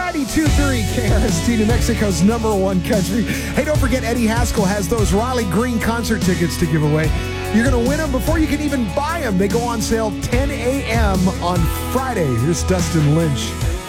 92.3 KRST, New Mexico's #1 country. Hey, don't forget Eddie Haskell has those Raleigh Green concert tickets to give away. You're going to win them before you can even buy them. They go on sale 10 a.m. on Friday. Here's Dustin Lynch.